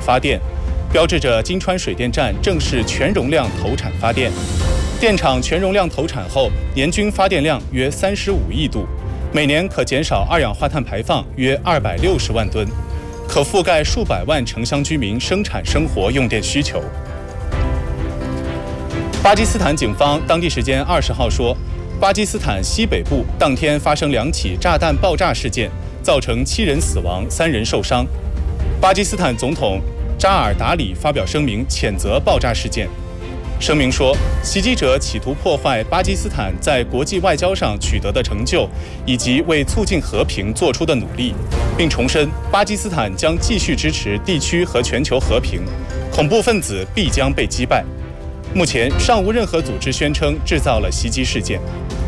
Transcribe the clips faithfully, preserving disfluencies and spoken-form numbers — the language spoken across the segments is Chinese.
发电，标志着金川水电站正式全容量投产发电。电厂全容量投产后，年均发电量约三十五亿度，每年可减少二氧化碳排放约二百六十万吨，可覆盖数百万城乡居民生产生活用电需求。巴基斯坦警方当地时间二十号说，巴基斯坦西北部当天发生两起炸弹爆炸事件，造成七人死亡、三人受伤。巴基斯坦总统扎尔达里发表声明谴责爆炸事件。声明说，袭击者企图破坏巴基斯坦在国际外交上取得的成就，以及为促进和平做出的努力，并重申巴基斯坦将继续支持地区和全球和平，恐怖分子必将被击败。目前尚无任何组织宣称制造了袭击事件。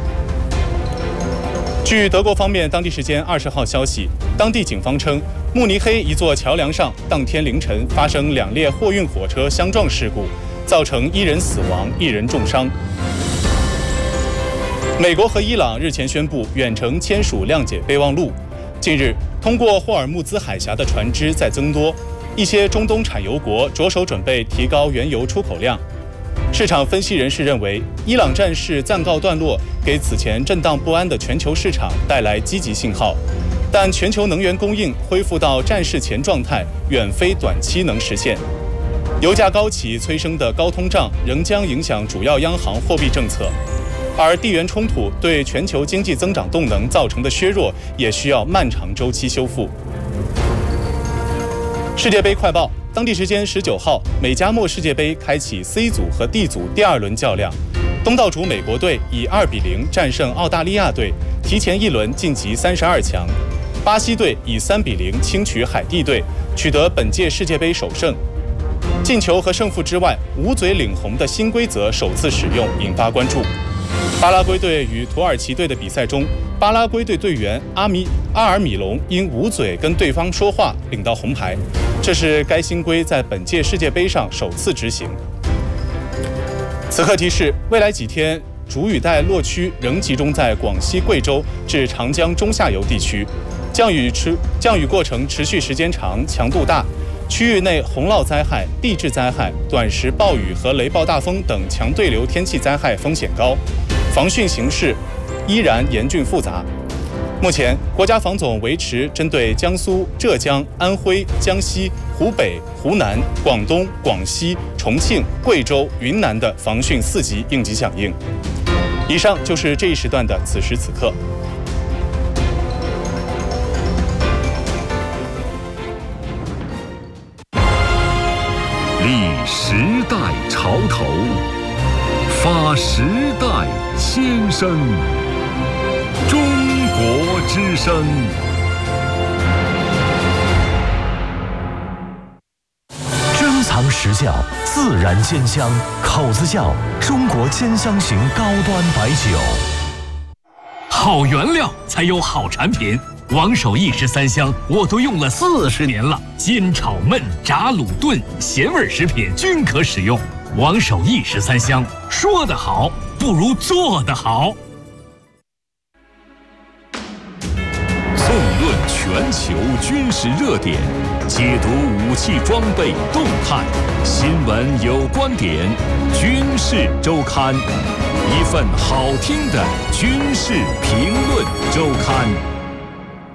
据德国方面当地时间二十号消息，当地警方称，慕尼黑一座桥梁上当天凌晨发生两列货运火车相撞事故，造成一人死亡、一人重伤。美国和伊朗日前宣布远程签署谅解备忘录。近日，通过霍尔木兹海峡的船只在增多，一些中东产油国着手准备提高原油出口量。市场分析人士认为，伊朗战事暂告段落，给此前震荡不安的全球市场带来积极信号，但全球能源供应恢复到战事前状态，远非短期能实现。油价高企催生的高通胀仍将影响主要央行货币政策，而地缘冲突对全球经济增长动能造成的削弱也需要漫长周期修复。世界杯快报，当地时间十九号，美加墨世界杯开启 C 组和 D 组第二轮较量，东道主美国队以二比零战胜澳大利亚队，提前一轮晋级三十二强。巴西队以三比零轻取海地队，取得本届世界杯首胜。进球和胜负之外，捂嘴领红的新规则首次使用，引发关注。巴拉圭队与土耳其队的比赛中，巴拉圭队队员阿米阿尔米隆因捂嘴跟对方说话，领到红牌，这是该新规在本届世界杯上首次执行。此刻提示：未来几天，主雨带落区仍集中在广西贵州至长江中下游地区，降雨持降雨过程持续时间长，强度大。区域内洪涝灾害、地质灾害、短时暴雨和雷暴大风等强对流天气灾害风险高，防汛形势依然严峻复杂。目前，国家防总维持针对江苏、浙江、安徽、江西、湖北、湖南、广东、广西、重庆、贵州、云南的防汛四级应急响应。以上就是这一时段的此时此刻。 立时代潮头，发时代先声。中国之声。 珍藏实窖，自然煎香，口子窖中国煎香型高端白酒。 好原料才有好产品。王守义十三香我都用了四十年了，煎炒焖炸卤炖咸味食品均可使用。王守义十三香，说得好不如做得好。 纵论全球军事热点，解读武器装备动态，新闻有观点，军事周刊，一份好听的军事评论周刊。